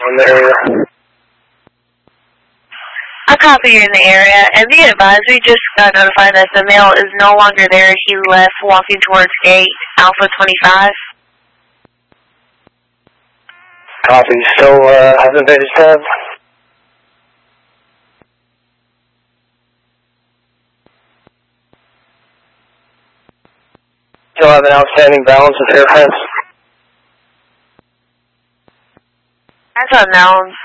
in the area. I copy you in the area, and be advised, we just got notified that the male is no longer there. He left walking towards gate Alpha 25. Copy. Still hasn't been disturbed. Still have an outstanding balance of air fence. That's unknown.